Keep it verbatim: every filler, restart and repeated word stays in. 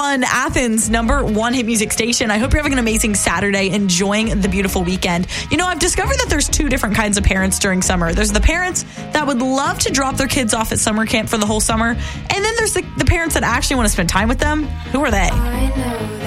on Athens' number one hit music station. I hope you're having an amazing Saturday, enjoying the beautiful weekend. You know, I've discovered that there's two different kinds of parents during summer. There's the parents that would love to drop their kids off at summer camp for the whole summer. And then there's the, the parents that actually want to spend time with them. Who are they?